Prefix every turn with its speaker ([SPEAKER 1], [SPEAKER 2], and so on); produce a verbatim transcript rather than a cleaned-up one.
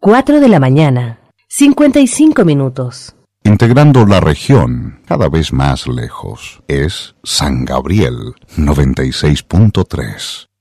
[SPEAKER 1] cuatro de la mañana, cincuenta y cinco minutos.
[SPEAKER 2] Integrando la región cada vez más lejos, es San Gabriel noventa y seis punto tres.